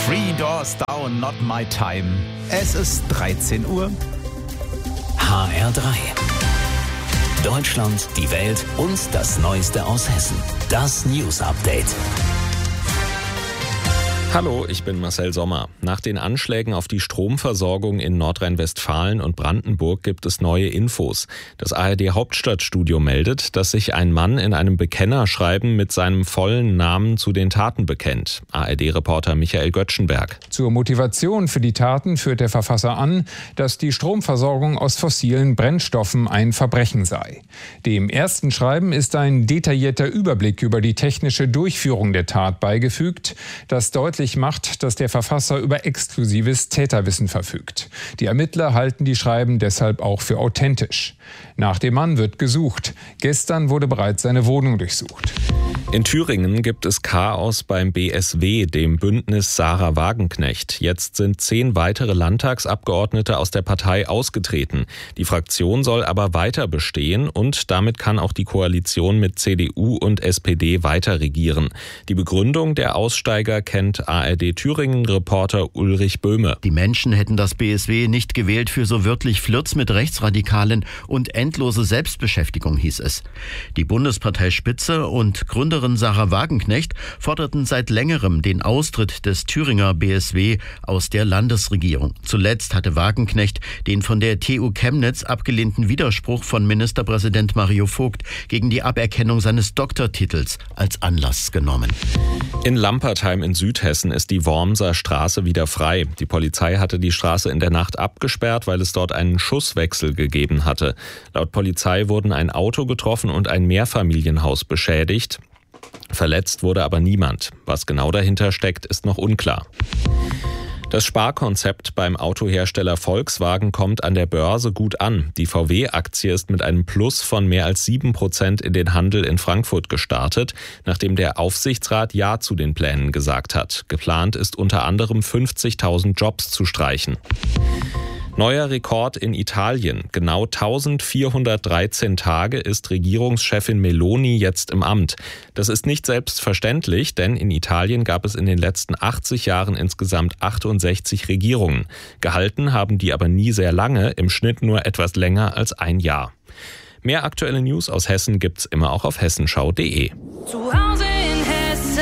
Three Doors Down, Not My Time. Es ist 13 Uhr. HR3. Deutschland, die Welt und das Neueste aus Hessen. Das News Update. Hallo, ich bin Marcel Sommer. Nach den Anschlägen auf die Stromversorgung in Nordrhein-Westfalen und Brandenburg gibt es neue Infos. Das ARD-Hauptstadtstudio meldet, dass sich ein Mann in einem Bekennerschreiben mit seinem vollen Namen zu den Taten bekennt. ARD-Reporter Michael Göttschenberg. Zur Motivation für die Taten führt der Verfasser an, dass die Stromversorgung aus fossilen Brennstoffen ein Verbrechen sei. Dem ersten Schreiben ist ein detaillierter Überblick über die technische Durchführung der Tat beigefügt, das deutlich macht, dass der Verfasser über exklusives Täterwissen verfügt. Die Ermittler halten die Schreiben deshalb auch für authentisch. Nach dem Mann wird gesucht. Gestern wurde bereits seine Wohnung durchsucht. In Thüringen gibt es Chaos beim BSW, dem Bündnis Sarah Wagenknecht. Jetzt sind 10 weitere Landtagsabgeordnete aus der Partei ausgetreten. Die Fraktion soll aber weiter bestehen und damit kann auch die Koalition mit CDU und SPD weiter regieren. Die Begründung der Aussteiger kennt ARD-Thüringen-Reporter Ulrich Böhme. Die Menschen hätten das BSW nicht gewählt für so wörtlich Flirts mit Rechtsradikalen und endlose Selbstbeschäftigung, hieß es. Die Bundesparteispitze und Gründerin Sarah Wagenknecht forderten seit längerem den Austritt des Thüringer BSW aus der Landesregierung. Zuletzt hatte Wagenknecht den von der TU Chemnitz abgelehnten Widerspruch von Ministerpräsident Mario Vogt gegen die Aberkennung seines Doktortitels als Anlass genommen. In Lampertheim in Südhessen ist die Wormser Straße wieder frei. Die Polizei hatte die Straße in der Nacht abgesperrt, weil es dort einen Schusswechsel gegeben hatte. Laut Polizei wurden ein Auto getroffen und ein Mehrfamilienhaus beschädigt. Verletzt wurde aber niemand. Was genau dahinter steckt, ist noch unklar. Das Sparkonzept beim Autohersteller Volkswagen kommt an der Börse gut an. Die VW-Aktie ist mit einem Plus von mehr als 7% in den Handel in Frankfurt gestartet, nachdem der Aufsichtsrat Ja zu den Plänen gesagt hat. Geplant ist unter anderem 50.000 Jobs zu streichen. Neuer Rekord in Italien. Genau 1413 Tage ist Regierungschefin Meloni jetzt im Amt. Das ist nicht selbstverständlich, denn in Italien gab es in den letzten 80 Jahren insgesamt 68 Regierungen. Gehalten haben die aber nie sehr lange, im Schnitt nur etwas länger als ein Jahr. Mehr aktuelle News aus Hessen gibt's immer auch auf hessenschau.de. Zu Hause in Hessen.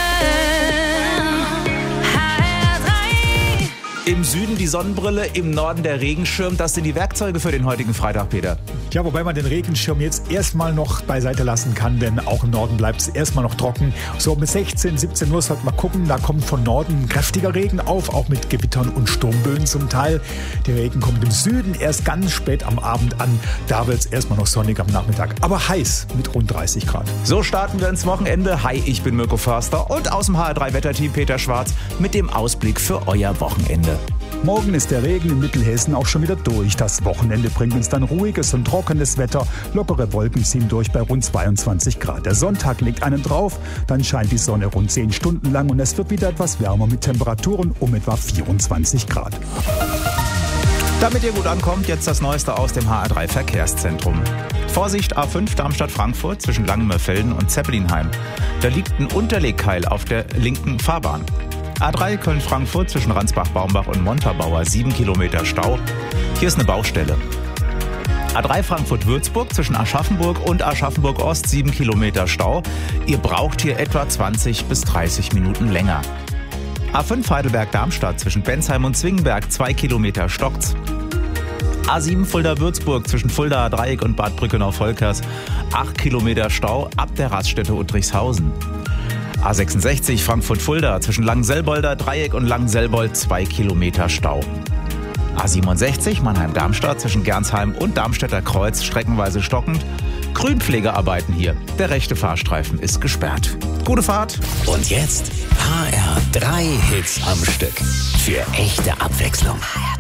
Im Süden die Sonnenbrille, im Norden der Regenschirm. Das sind die Werkzeuge für den heutigen Freitag, Peter. Ja, wobei man den Regenschirm jetzt erstmal noch beiseite lassen kann, denn auch im Norden bleibt es erstmal noch trocken. So bis 16, 17 Uhr sollte man gucken, da kommt von Norden kräftiger Regen auf, auch mit Gewittern und Sturmböen zum Teil. Der Regen kommt im Süden erst ganz spät am Abend an. Da wird es erstmal noch sonnig am Nachmittag, aber heiß mit rund 30 Grad. So starten wir ins Wochenende. Hi, ich bin Mirko Förster und aus dem HR3-Wetterteam Peter Schwarz mit dem Ausblick für euer Wochenende. Morgen ist der Regen in Mittelhessen auch schon wieder durch. Das Wochenende bringt uns dann ruhiges und trockenes Wetter. Lockere Wolken ziehen durch bei rund 22 Grad. Der Sonntag legt einen drauf, dann scheint die Sonne rund 10 Stunden lang und es wird wieder etwas wärmer mit Temperaturen um etwa 24 Grad. Damit ihr gut ankommt, jetzt das Neueste aus dem HR3 Verkehrszentrum. Vorsicht A5 Darmstadt-Frankfurt zwischen Langenmörfelden und Zeppelinheim. Da liegt ein Unterlegkeil auf der linken Fahrbahn. A3 Köln-Frankfurt zwischen Ransbach-Baumbach und Montabaur, 7 Kilometer Stau. Hier ist eine Baustelle. A3 Frankfurt-Würzburg zwischen Aschaffenburg und Aschaffenburg-Ost, 7 Kilometer Stau. Ihr braucht hier etwa 20 bis 30 Minuten länger. A5 Heidelberg-Darmstadt zwischen Bensheim und Zwingenberg, 2 Kilometer stockt's. A7 Fulda-Würzburg zwischen Fuldaer Dreieck und Bad Brückenau-Volkers, 8 Kilometer Stau ab der Raststätte Uttrichshausen. A66 Frankfurt-Fulda zwischen Langenselbolder Dreieck und Langenselbold, 2 Kilometer Stau. A67 Mannheim-Darmstadt zwischen Gernsheim und Darmstädter Kreuz streckenweise stockend. Grünpflegearbeiten hier. Der rechte Fahrstreifen ist gesperrt. Gute Fahrt. Und jetzt HR3 Hits am Stück. Für echte Abwechslung.